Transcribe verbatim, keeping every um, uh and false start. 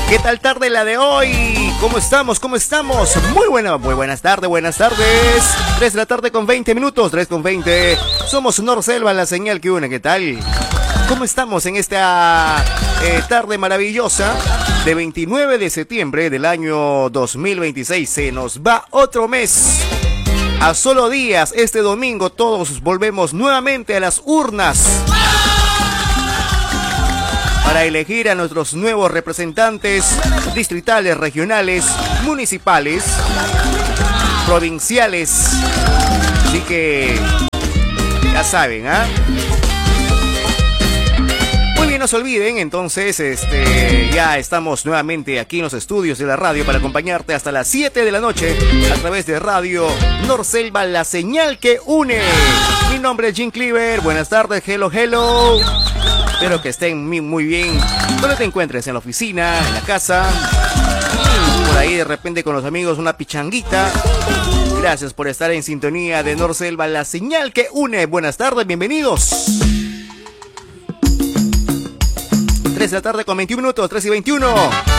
¿Qué tal tarde la de hoy? ¿Cómo estamos? ¿Cómo estamos? Muy buena, muy buenas tardes, buenas tardes. tres de la tarde con veinte minutos, tres con veinte. Somos Norselva, la señal que une. ¿Qué tal? ¿Cómo estamos en esta eh, tarde maravillosa de veintinueve de septiembre del año dos mil veintiséis? Se nos va otro mes. A solo días, este domingo todos volvemos nuevamente a las urnas para elegir a nuestros nuevos representantes distritales, regionales, municipales, provinciales. Así que ya saben, ¿ah? ¿eh? Muy bien, no se olviden, entonces, este, ya estamos nuevamente aquí en los estudios de la radio para acompañarte hasta las siete de la noche a través de Radio Norselva, la señal que une. Mi nombre es Jim Cleaver, buenas tardes, hello, hello. Espero que estén muy bien. Donde te encuentres, en la oficina, en la casa, por ahí de repente con los amigos, una pichanguita. Gracias por estar en sintonía de Norselva, la señal que une. Buenas tardes, bienvenidos. tres de la tarde con veintiún minutos, tres y veintiuno.